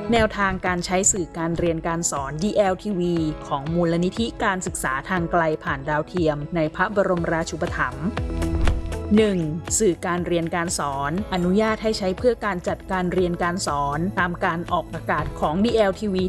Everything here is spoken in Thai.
แนวทางการใช้สื่อการเรียนการสอน DLTV ของมูลนิธิการศึกษาทางไกลผ่านดาวเทียมในพระบรมราชูปถัมภ์ 1. สื่อการเรียนการสอนอนุญาตให้ใช้เพื่อการจัดการเรียนการสอนตามการออกอากาศของ DLTV